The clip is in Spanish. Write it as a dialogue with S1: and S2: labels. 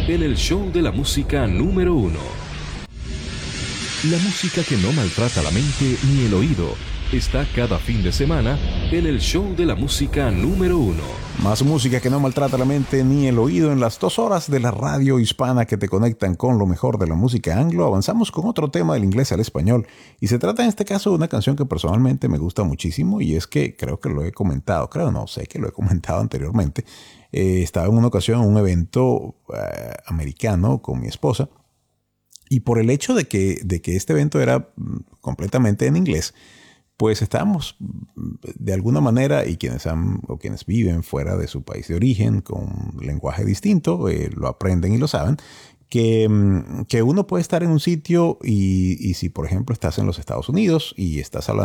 S1: en el show de la música número uno. La música que no maltrata la mente ni el oído está cada fin de semana en el show de la música número uno.
S2: Más música que no maltrata la mente ni el oído en las 2 horas de la radio hispana que te conectan con lo mejor de la música anglo. Avanzamos con otro tema del inglés al español y se trata en este caso de una canción que personalmente me gusta muchísimo y es que creo que lo he comentado, sé que lo he comentado anteriormente. Estaba en una ocasión en un evento americano con mi esposa y por el hecho de que este evento era completamente en inglés, pues estábamos de alguna manera, y quienes viven fuera de su país de origen con un lenguaje distinto, lo aprenden y lo saben, que uno puede estar en un sitio y si por ejemplo estás en los Estados Unidos y estás hablando